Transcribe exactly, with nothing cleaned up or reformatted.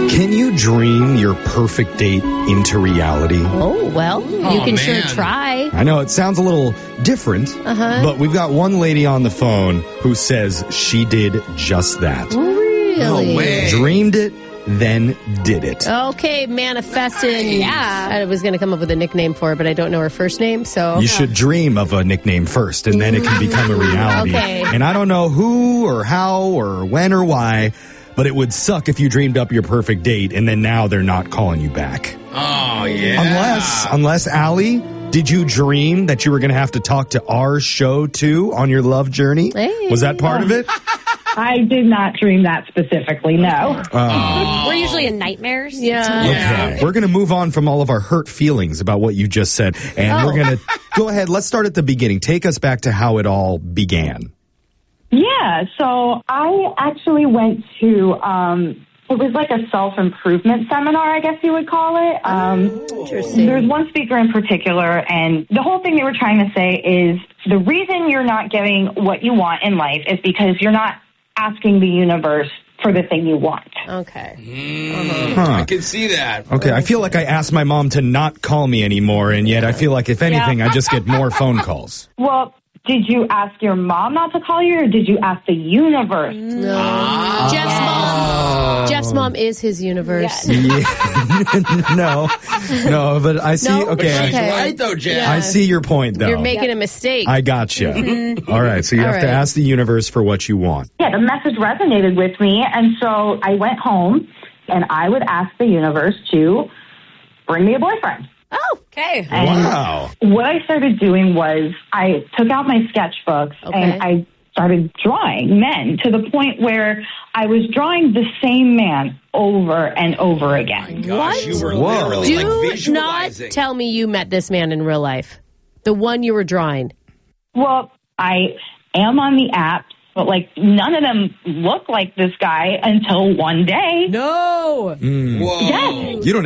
Can you dream your perfect date into reality? Oh, well, you Oh, can man. sure try. I know it sounds a little different, Uh-huh. but we've got one lady on the phone who says she did just that. Really? No way. Dreamed it, then did it. Okay, manifesting. Yeah. I was going to come up with a nickname for her, but I don't know her first name, so. You should dream of a nickname first, and then it can become a reality. Okay. And I don't know who or how or when or why, but it would suck if you dreamed up your perfect date and then now they're not calling you back. Oh, yeah. Unless, unless, Allie, did you dream that you were going to have to talk to our show too on your love journey? Hey. Was that part of it? I did not dream that specifically, no. Uh, We're usually in nightmares. Yeah. Yeah. okay. We're going to move on from all of our hurt feelings about what you just said. And Oh. we're going to go ahead. Let's start at the beginning. Take us back to how it all began. Yeah, so I actually went to, um, it was like a self-improvement seminar, I guess you would call it. Um, Interesting. There's one speaker in particular, and the whole thing they were trying to say is the reason you're not getting what you want in life is because you're not asking the universe for the thing you want. Okay. Mm, Huh. I can see that. Okay, I feel like I asked my mom to not call me anymore, and yet I feel like, if anything, I just get more phone calls. Well, did you ask your mom not to call you, or did you ask the universe? No. Ah. Jeff's mom. Jeff's mom is his universe. Yeah. no, no, but I see, No? okay, She's Okay. right, though, Jeff. Yeah. I see your point, though. You're making a mistake. I gotcha. All right, so you All have to right. ask the universe for what you want. Yeah, the message resonated with me, and so I went home, and I would ask the universe to bring me a boyfriend. Oh, okay. And Wow. what I started doing was I took out my sketchbooks Okay. and I started drawing men to the point where I was drawing the same man over and over again. Gosh, What? you were Whoa. literally Do like not visualizing. tell me you met this man in real life. The one you were drawing. Well, I am on the app, but like none of them look like this guy until one day. No. Mm. Whoa. Yes. You don't